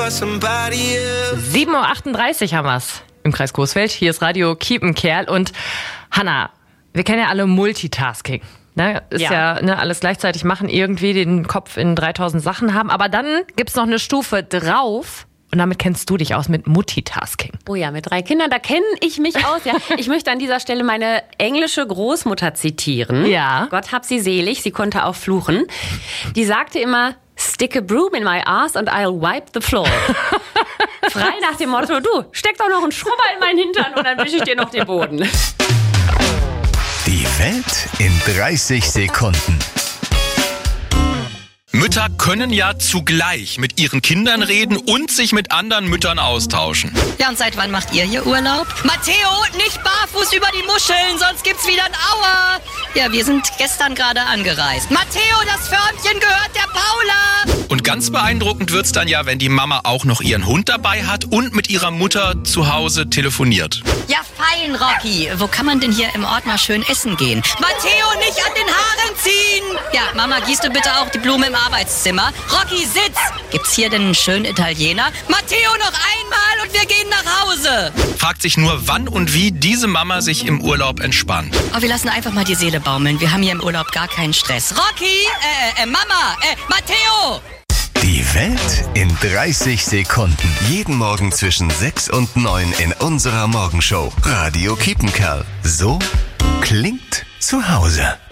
7:38 Uhr haben wir's im Kreis Coesfeld. Hier ist Radio Kiepenkerl und Hanna, wir kennen ja alle Multitasking. Ne, ist ja alles gleichzeitig machen, irgendwie den Kopf in 3000 Sachen haben. Aber dann gibt's noch eine Stufe drauf. Und damit kennst du dich aus mit Multitasking. Oh ja, mit 3 Kindern, da kenne ich mich aus. Ja. Ich möchte an dieser Stelle meine englische Großmutter zitieren. Ja. Gott hab sie selig, sie konnte auch fluchen. Die sagte immer, stick a broom in my ass and I'll wipe the floor. Frei nach dem Motto, du, steck doch noch einen Schrubber in meinen Hintern und dann wische ich dir noch den Boden. Die Welt in 30 Sekunden. Mütter können ja zugleich mit ihren Kindern reden und sich mit anderen Müttern austauschen. Ja, und seit wann macht ihr hier Urlaub? Matteo, nicht barfuß über die Muscheln, sonst gibt's wieder ein Aua. Ja, wir sind gestern gerade angereist. Matteo, das Förmchen gehört der Paula. Und ganz beeindruckend wird's dann ja, wenn die Mama auch noch ihren Hund dabei hat und mit ihrer Mutter zu Hause telefoniert. Ja, fein, Rocky. Wo kann man denn hier im Ort mal schön essen gehen? Matteo, nicht an den Haaren ziehen. Ja, Mama, gießt du bitte auch die Blume im Arbeitszimmer? Rocky, sitz! Gibt's hier denn einen schönen Italiener? Matteo, noch einmal und wir gehen nach Hause. Fragt sich nur, wann und wie diese Mama sich im Urlaub entspannt. Oh, wir lassen einfach mal die Seele baumeln. Wir haben hier im Urlaub gar keinen Stress. Rocky, Mama, Matteo! Die Welt in 30 Sekunden. Jeden Morgen zwischen 6 und 9 in unserer Morgenshow. Radio Kiepenkerl. So klingt zu Hause.